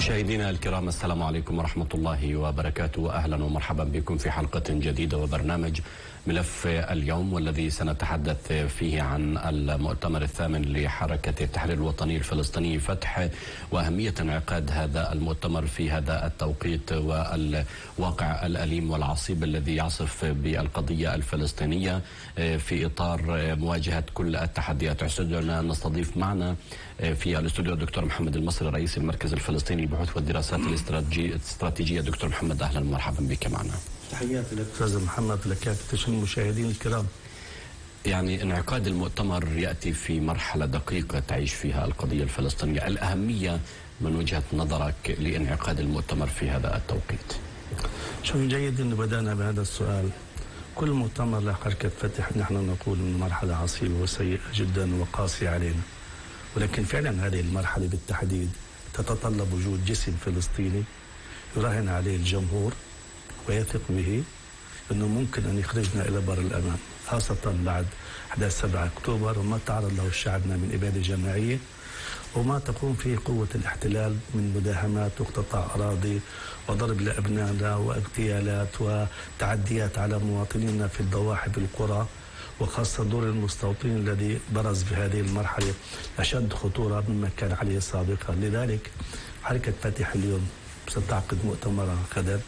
مشاهدينا الكرام، السلام عليكم ورحمة الله وبركاته، وأهلا ومرحبا بكم في حلقة جديدة وبرنامج ملف اليوم، والذي سنتحدث فيه عن المؤتمر الثامن لحركة التحرير الوطني الفلسطيني فتح، وأهمية انعقاد هذا المؤتمر في هذا التوقيت والواقع الأليم والعصيب الذي يعصف بالقضية الفلسطينية في إطار مواجهة كل التحديات. يسعدنا أن نستضيف معنا في الاستوديو الدكتور محمد المصري، رئيس المركز الفلسطيني للبحوث والدراسات الاستراتيجية. دكتور محمد، أهلا ومرحبا بك معنا. تحياتي لك أستاذ محمد ولكافة المشاهدين الكرام. يعني انعقاد المؤتمر يأتي في مرحلة دقيقة تعيش فيها القضية الفلسطينية، الأهمية من وجهة نظرك لانعقاد المؤتمر في هذا التوقيت؟ شوف، جيد أنه بدأنا بهذا السؤال. كل مؤتمر لحركة فتح نحن نقول أنه مرحلة عصيبة وسيئة جدا وقاسية علينا، ولكن فعلا هذه المرحلة بالتحديد تتطلب وجود جسم فلسطيني يراهن عليه الجمهور ويثق به أنه ممكن أن يخرجنا إلى بر الأمان، خاصة بعد أحداث 7 أكتوبر وما تعرض له شعبنا من إبادة جماعية وما تقوم فيه قوة الاحتلال من مداهمات واقتطاع أراضي وضرب لأبنائنا واغتيالات وتعديات على مواطنينا في الضواحي بالقرى، وخاصة دور المستوطنين الذي برز في هذه المرحلة أشد خطورة مما كان عليه سابقا. لذلك حركة فتح اليوم ستعقد مؤتمرا غدا،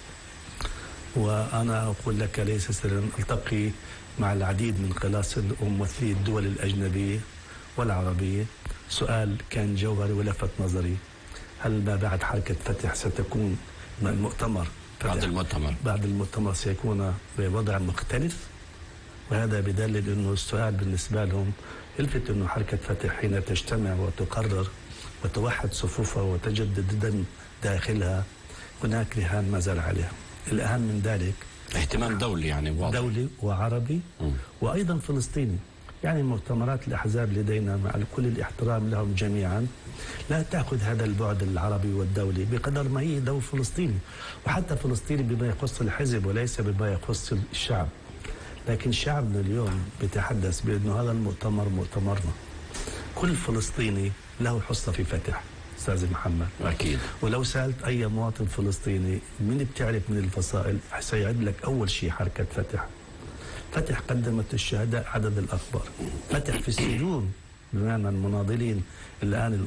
وأنا أقول لك ليس سرا ألتقي مع العديد من قلاصل وممثلي الدول الأجنبية والعربية. سؤال كان جوهري ولفت نظري: هل ما بعد حركة فتح ستكون المؤتمر بعد المؤتمر سيكون بوضع مختلف؟ وهذا بدليل أنه السؤال بالنسبة لهم يلفت أنه حركة فتح حين تجتمع وتقرر وتوحد صفوفها وتجدد دم داخلها هناك رهان ما زال عليها. الأهم من ذلك اهتمام دولي، يعني واضح، دولي وعربي وأيضا فلسطيني. يعني مؤتمرات الأحزاب لدينا مع كل الاحترام لهم جميعا لا تأخذ هذا البعد العربي والدولي بقدر ما هي دور فلسطيني، وحتى فلسطيني بما يخص الحزب وليس بما يخص الشعب. لكن شعبنا اليوم بيتحدث بأنه هذا المؤتمر مؤتمرنا. كل فلسطيني له حصة في فتح أستاذ محمد، أكيد. ولو سألت أي مواطن فلسطيني من بتعرف من الفصائل سيعد لك أول شيء حركة فتح. فتح قدمت الشهداء عدد الأكبر، فتح في السجون بمعنى المناضلين الآن